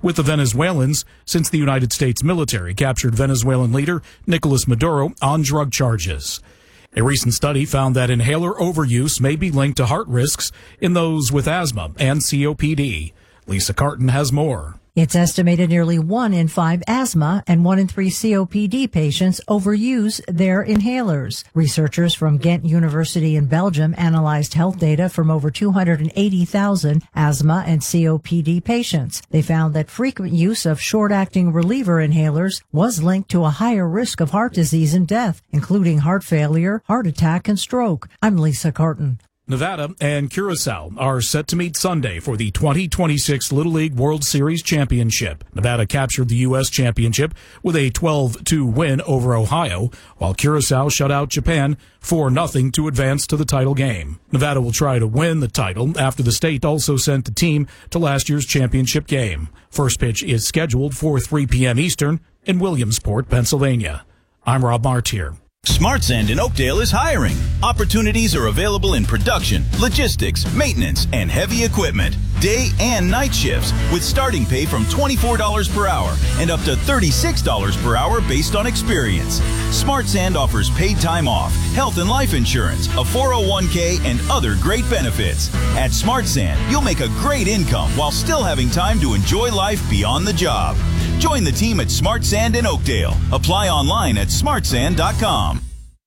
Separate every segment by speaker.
Speaker 1: with the Venezuelans since the United States military captured Venezuelan leader Nicolas Maduro on drug charges. A recent study found that inhaler overuse may be linked to heart risks in those with asthma and COPD. Lisa Carton has more.
Speaker 2: It's estimated nearly 1 in 5 asthma and 1 in 3 COPD patients overuse their inhalers. Researchers from Ghent University in Belgium analyzed health data from over 280,000 asthma and COPD patients. They found that frequent use of short-acting reliever inhalers was linked to a higher risk of heart disease and death, including heart failure, heart attack, and stroke. I'm Lisa Carton.
Speaker 1: Nevada and Curacao are set to meet Sunday for the 2026 Little League World Series Championship. Nevada captured the U.S. Championship with a 12-2 win over Ohio, while Curacao shut out Japan 4-0 to advance to the title game. Nevada will try to win the title after the state also sent the team to last year's championship game. First pitch is scheduled for 3 p.m. Eastern in Williamsport, Pennsylvania. I'm Rob Martier.
Speaker 3: Smart Sand in Oakdale is hiring. Opportunities are available in production, logistics, maintenance, and heavy equipment. Day and night shifts with starting pay from $24 per hour and up to $36 per hour based on experience. Smart Sand offers paid time off, health and life insurance, a 401k, and other great benefits. At Smart Sand, you'll make a great income while still having time to enjoy life beyond the job. Join the team at Smart Sand in Oakdale. Apply online at smartsand.com.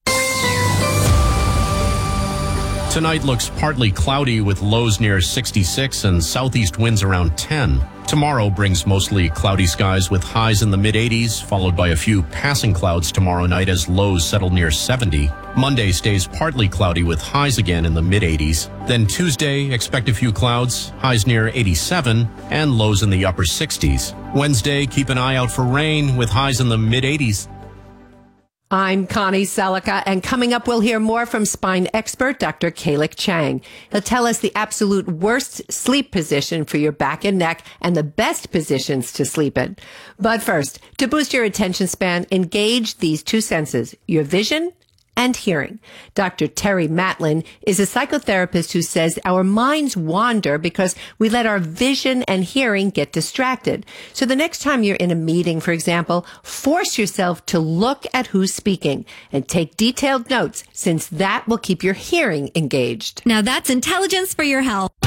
Speaker 4: Tonight looks partly cloudy with lows near 66 and southeast winds around 10. Tomorrow brings mostly cloudy skies with highs in the mid-80s, followed by a few passing clouds tomorrow night as lows settle near 70. Monday stays partly cloudy with highs again in the mid-80s. Then Tuesday, expect a few clouds, highs near 87, and lows in the upper 60s. Wednesday, keep an eye out for rain with highs in the mid-80s.
Speaker 5: I'm Connie Selica, and coming up, we'll hear more from spine expert Dr. Kalik Chang. He'll tell us the absolute worst sleep position for your back and neck and the best positions to sleep in. But first, to boost your attention span, engage these two senses, your vision and hearing. Dr. Terry Matlin is a psychotherapist who says our minds wander because we let our vision and hearing get distracted. So the next time you're in a meeting, for example, force yourself to look at who's speaking and take detailed notes, since that will keep your hearing engaged.
Speaker 6: Now that's intelligence for your health.